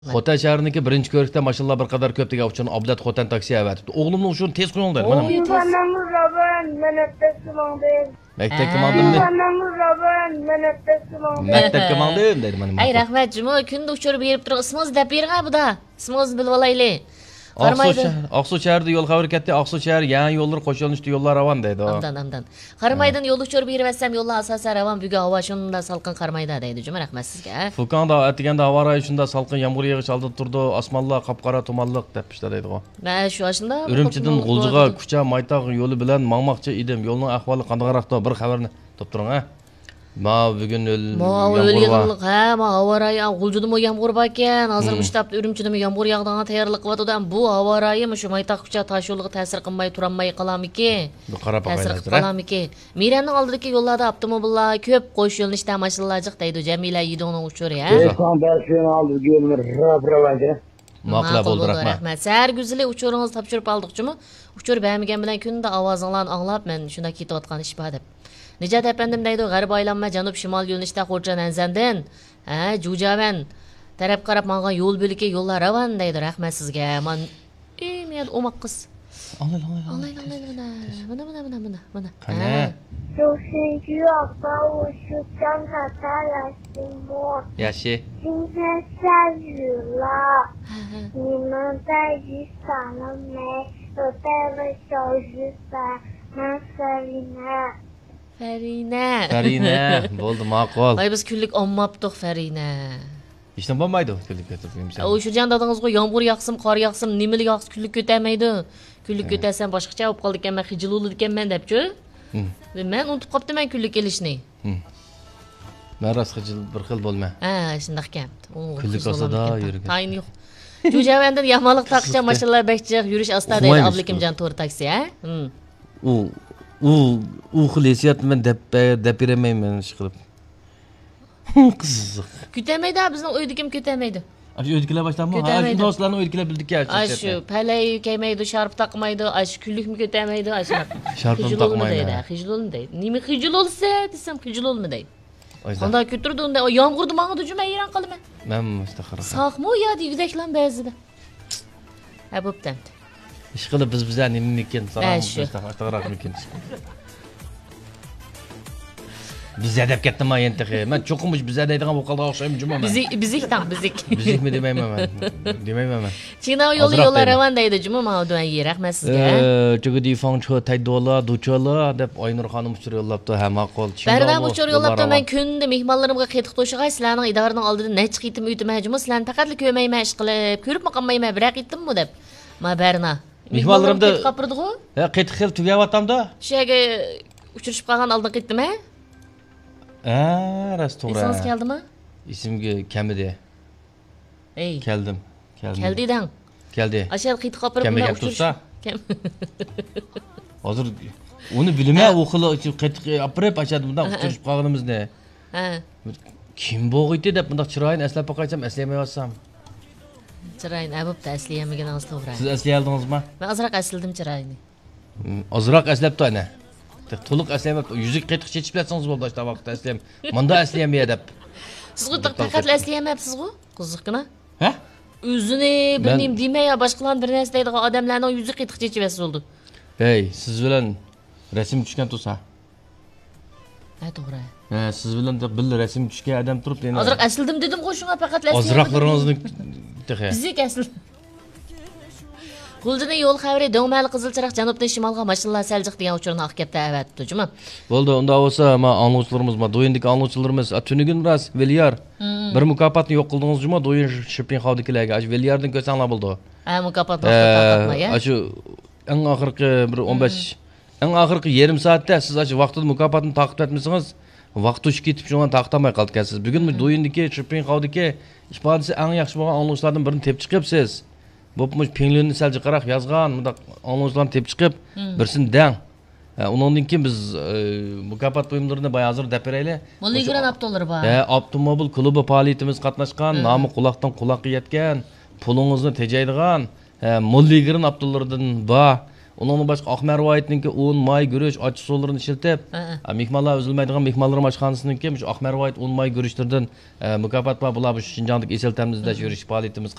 Xotan shahriniki birinchi ko'rikda mashinalar bir qadar ko'p degan uchun Ablat Xotan taksi avatibdi. O'g'limni shuni tez qo'ying der. Mana. Maktabga mandimmi? Maktabga mandim dedi mana. Ay rahmat, juma kunda uchirib berib turib, ismingizni deb bering buda. Ismingizni bilib olaylik. Oqsuv shahrida yo'l xabar ketdi. Oqsuv shahar yangi yo'llar qo'shilishdi, yo'llar ravon deydi. Amdan. Qaramaydan yo'l uchirib berib etsam, yo'llar asosan ravon, bugun havo shunda salqin qaramayda deydi. Juma rahmat sizga. Fulkonda atiganda havo rayi shunda salqin yomg'ir yog'ish oldi turdi. Osmonlar qop-qora tumanliq deb ishlaydi deydi. Men shu ashunda Urumchidan G'uljiga Kucha Maytaq yo'li bilan mangmoqchi edim. Yo'lning ahvoli qandayroqda bir xabarni toptiring ha. Ma bugun yomg'ir ma havo rayi G'uljida yomg'ir bor ekan. Hozir mushtabda Urumchida yomg'ir yog'digan tayyorlik qilyotgan. Bu havo rayi shu Maytaq Kucha tosh yo'liga ta'sir qilmay turamay qolamiki? Qarab qolamiki? Miranning oldidagi yo'llarda avtomobillar ko'p, qo'sh yo'lni ishda mashinalar jiq deydi. Jamila Yidonning uchuri ha. Maqla bo'ldi rahmat. Sar güzeli uchuringizni topshirib oldikchimi? Uchur bermagan bilan kunda ovozinglarni anglab men shunda ketayotgan ish bor deb. Nijat efendim deydi, g'arb aylanma janub shimol yo'nalishda Xo'ja Nanzandin, Jujavan taraf qarab menga yo'l bo'liki yo'llar ravon deydi. Rahmat sizga. Men men o'moq qiz. Mana. Qana? 就是鱼儿把我是张卡达来寂寞。 Yaxshi. 今天下雨了，你们带雨伞了没？我带了小雨伞，那 Farina. Bo'ldi, ma'qul. Ay biz kunlik olmabdiq Farina. Ishdan bo'lmaydi kunlik ko'tarib. O shu jandadingizga yomg'ir yog'sin, qor yog'sin, nimalik yog'sin kunlik ko'tarmaydi. Kunlik ko'tarsam boshqacha bo'lib qoldi ekan, men xijil bo'ldi ekanman debchi. Men unutib qoptiman kunlik kelishni. Men ras xijil bir xil bo'lma. Shunday ekan. Kunlik olsa-da yurgan. Tayin yo'q. Jujavandan yamonlik taqcha mashinalar bekchiq yurish asta deydi Ablikimjon to'g'ri taksi, ha? U xilesiyat men deb beramayman ish qilib. Qiziq. Kutamaydi, bizning uyda kim kutamaydi? Shu o'ydikilar boshlanmi? Shu do'stlarni o'ydikilar bildik-ku. Shu palay kaymaydi, sharp taqmaydi, shu kunlikmi kutamaydi, sharpni taqmaydi. Xijil olmaydi. Nima xijil olsa, desam xijil olmaydi. Qanday ko'tirdi unda? Yomg'irda mang'ida juma ayron qilman. Men mustaqil. Saqmo ya degidaklan ba'zida. Bo'pti. Ish qilib bizlar nimanikin mustaqilroqmikin. Bizlar deb ketdim endi. Men cho'qimish bizlar deydigan bu qoldi o'xshaymi juma men. Bizik. Bizikmi demayman men. Demayman. China yo'llar ravon deydi juma mavduan rahmat sizga. Chugudi fangcho taydola duchola deb Aynur xonim uchur yo'llabdi, ha ma'qul. Barnam uchur yo'llabdi, men kunda mehmonlarimga qetiq to'shig'ay sizlarning idoraning oldida necha qitim uytma juma sizlarni faqat ko'mayman ish qilib, ko'rib qolmayman, biroq qittimmi deb. Ma Barna mehmonlarimda qapirdi-ku? Qetiq xil tugayotamda. Shega uchirishib qolgan oldin qitdim-a? Ras to'g'ri. Esingiz keldimi? Esimga kamida. Keldim. Keldingdan. Keldi. Ashar qit qapirib bilan uchirish. Hozir uni bilmay u xil qetiq apirib ashad bundan uchirishib qolganimizni. Kim bo'g'iydi deb bunday chiroyini eslab qo'ysam, eslaymayapsam. Chiroyini bo'pti, eslayamagingiz to'g'ri. Siz eslayaldingizmi? Men azroq esladim chiroyini. Azroq eslabdi ana. To'liq eslayapti. Yuzik qetiq chechib yatsangiz bo'ldi o'sha vaqtda eslayam. Menda eslayamay deb. Siz faqat eslayamapsiz-ku? Qiziqgina. Ha? O'zini bilmayman demay, boshqalarni bir narsa deydigan odamlarning yuzi qetiq chechib yasiz bo'ldi. Hey, siz bilan rasm tushgan tursa. To'g'ri. Siz bilan bir rasm tushgan odam turibdi endi. Azroq esladim dedim-ku, shunga faqat eslayapman. Azroqlaringizni texe. Bizik esil. G'uljida yo'l xavri Do'ngmali Qizilchiroq janubdan shimolga mashinalar saljiq degan uchurni olib keldi avatdi juma. Bo'ldi, unda bo'lsa, men angluvchilarimiz, do'yindagi angluvchilarimiz tunugin ras Velyar bir mukofotni yo'q qildingiz juma, do'yin shipping xavdikilarga. Velyardan ko'rsanglar bo'ldi. Mukofot vaqtida taqatmaya. Shu eng oxirgi bir 15 eng oxirgi yarim soatda siz shu vaqtida mukofotni taqib etmasangiz, vaqt o'tib ketib shunga taqtamay qolgansiz. Bugun do'yindagi shipping xavdiki ifodasi eng yaxshi bo'lgan angluvchilardan birini tepib chiqibsiz. Bo'pmish penglonni salji qaraq yozgan, bunda angluzlarni tepib chiqib, birsin dang. Undan keyin biz mukofot buyumlarini hozir deb beraylik. Milligram avtomobil bor. Avtomobil klubi faoliyatimiz qatnashgan, nomi quloqdan quloqqa yetgan, pulingizni tejaydigan, milligram avtomobillardan bor. Ondan başqa Aqmarvoyitninki un, may, guruch, ochiq suvlarini ishlatib, mehmonlar uzilmaydigan mehmonlar oshxonasininki shu Aqmarvoyit un, may, guruchlardan mukofot va bular bu Shinjongdagi esel tamizlash yurish faoliyatimiz